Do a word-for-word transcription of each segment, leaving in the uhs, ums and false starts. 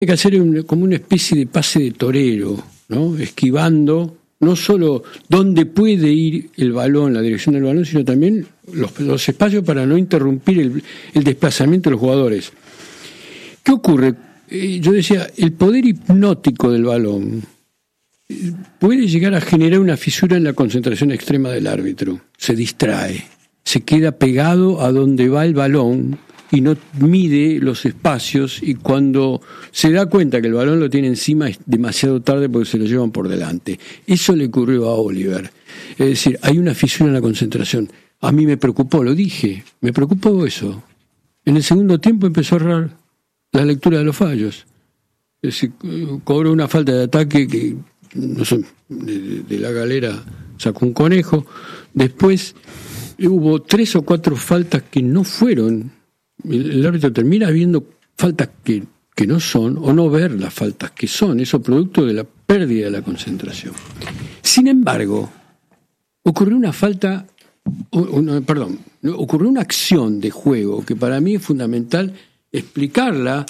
Hay que hacer un, como una especie de pase de torero, ¿no? Esquivando no solo dónde puede ir el balón, la dirección del balón, sino también los, los espacios para no interrumpir el, el desplazamiento de los jugadores. ¿Qué ocurre? Eh, yo decía, el poder hipnótico del balón eh, puede llegar a generar una fisura en la concentración extrema del árbitro. Se distrae, se queda pegado a donde va el balón y no mide los espacios, y cuando se da cuenta que el balón lo tiene encima es demasiado tarde porque se lo llevan por delante. Eso le ocurrió a Oliver. Es decir, hay una fisura en la concentración. A mí me preocupó, lo dije, me preocupó eso. En el segundo tiempo empezó a errar la lectura de los fallos. Es decir, cobró una falta de ataque que, no sé, de, de la galera sacó un conejo. Después hubo tres o cuatro faltas que no fueron. El, el árbitro termina viendo faltas que, que no son, o no ver las faltas que son. Eso producto de la pérdida de la concentración. Sin embargo, ocurrió una falta, una, perdón, ocurrió una acción de juego que para mí es fundamental explicarla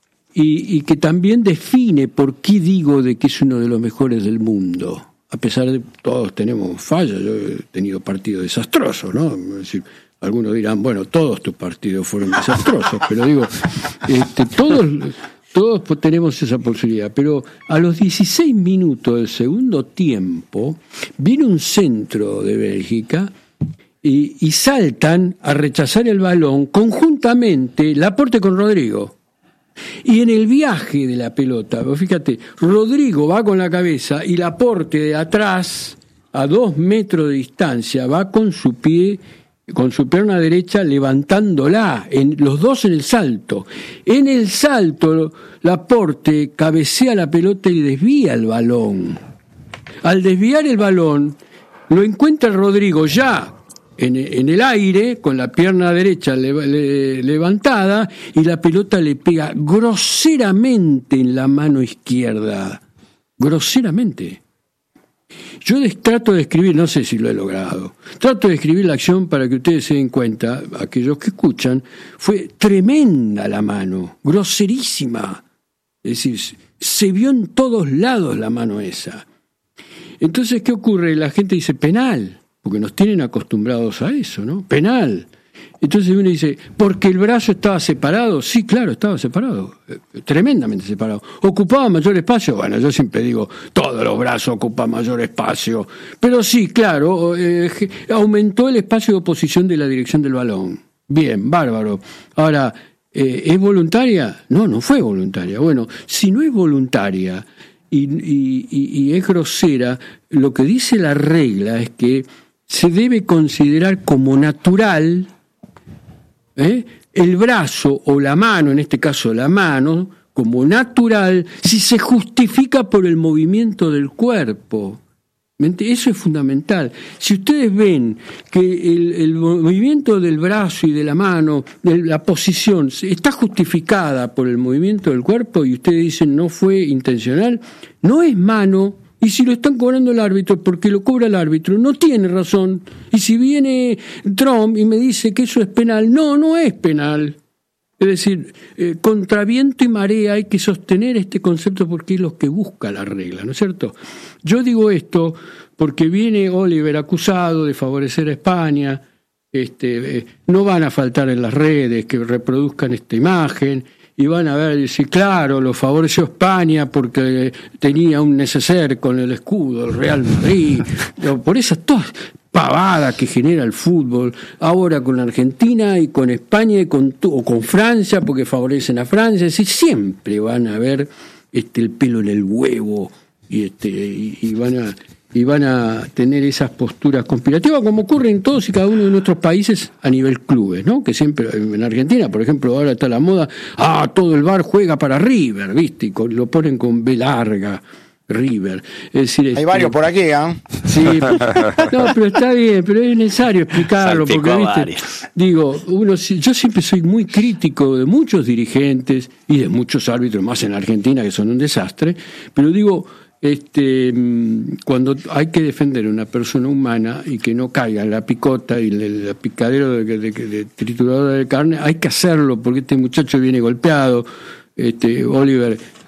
y, y que también define por qué digo de que es uno de los mejores del mundo. A pesar de que todos tenemos fallas, yo he tenido partidos desastrosos, ¿no? Es decir, algunos dirán, bueno, todos tus partidos fueron desastrosos, pero digo, este, todos, todos tenemos esa posibilidad. Pero a los dieciséis minutos del segundo tiempo, viene un centro de Bélgica y, y saltan a rechazar el balón conjuntamente Laporte con Rodrigo. Y en el viaje de la pelota, fíjate, Rodrigo va con la cabeza y Laporte de atrás, a dos metros de distancia, va con su pie, con su pierna derecha levantándola, en, los dos en el salto. En el salto, Laporte cabecea la pelota y desvía el balón. Al desviar el balón, lo encuentra Rodrigo ya en, en el aire, con la pierna derecha le, le, levantada, y la pelota le pega groseramente en la mano izquierda. Groseramente. Yo des, trato de escribir, no sé si lo he logrado, trato de escribir la acción para que ustedes se den cuenta, aquellos que escuchan, fue tremenda la mano, groserísima. Es decir, se vio en todos lados la mano esa. Entonces, ¿qué ocurre? La gente dice penal, porque nos tienen acostumbrados a eso, ¿no? Penal. Entonces uno dice, ¿porque el brazo estaba separado? Sí, claro, estaba separado, eh, tremendamente separado. ¿Ocupaba mayor espacio? Bueno, yo siempre digo, todos los brazos ocupan mayor espacio. Pero sí, claro, eh, aumentó el espacio de oposición de la dirección del balón. Bien, bárbaro. Ahora, eh, ¿es voluntaria? No, no fue voluntaria. Bueno, si no es voluntaria y, y, y, y es grosera, lo que dice la regla es que se debe considerar como natural ¿eh? el brazo o la mano, en este caso la mano, como natural, si se justifica por el movimiento del cuerpo. Eso es fundamental. Si ustedes ven que el, el movimiento del brazo y de la mano, de la posición, está justificada por el movimiento del cuerpo y ustedes dicen no fue intencional, no es mano. Y si lo están cobrando el árbitro, porque lo cobra el árbitro, no tiene razón. Y si viene Trump y me dice que eso es penal, no, no es penal. Es decir, eh, contra viento y marea hay que sostener este concepto porque es lo que busca la regla, ¿no es cierto? Yo digo esto porque viene Oliver acusado de favorecer a España, este, eh, no van a faltar en las redes que reproduzcan esta imagen, y van a ver, sí, claro, lo favoreció España porque tenía un neceser con el escudo del Real Madrid, por esas todas pavadas que genera el fútbol, ahora con Argentina y con España y con, o con Francia porque favorecen a Francia, es decir, siempre van a ver este, el pelo en el huevo y, este, y, y van a... y van a tener esas posturas conspirativas como ocurre en todos y cada uno de nuestros países a nivel clubes, ¿no? Que siempre, en Argentina, por ejemplo, ahora está la moda, ah, todo el bar juega para River, ¿viste? Y con, lo ponen con B larga, River. Es decir, hay este, varios por aquí, ¿ah? ¿eh? Sí, no, pero está bien, pero es necesario explicarlo, porque, ¿viste? Digo, uno, yo siempre soy muy crítico de muchos dirigentes y de muchos árbitros, más en Argentina, que son un desastre, pero digo, Este, cuando hay que defender a una persona humana y que no caiga en la picota y el picadero de, de, de, de trituradora de carne, hay que hacerlo porque este muchacho viene golpeado, este, Oliver,